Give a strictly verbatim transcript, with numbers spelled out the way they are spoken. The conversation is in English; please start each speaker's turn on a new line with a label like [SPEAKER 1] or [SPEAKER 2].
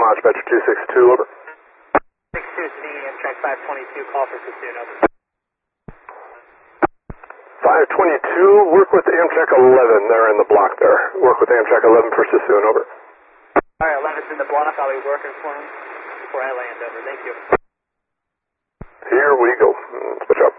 [SPEAKER 1] launch vector two six two, over.
[SPEAKER 2] six two C, Amtrak five twenty-two, call for Sassoon, over.
[SPEAKER 1] five twenty-two, work with Amtrak eleven, they're in the block there. Work with Amtrak eleven for Sassoon, over.
[SPEAKER 2] Alright, eleven's in the block, I'll be working for him before I land, over. Thank you.
[SPEAKER 1] Here we go. Switch up.